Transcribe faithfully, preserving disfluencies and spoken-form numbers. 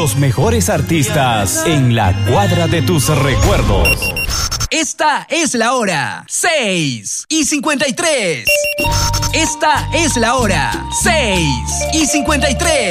Los mejores artistas en la cuadra de tus recuerdos. Esta es la hora, seis y cincuenta y tres. Esta es la hora, seis y cincuenta y tres.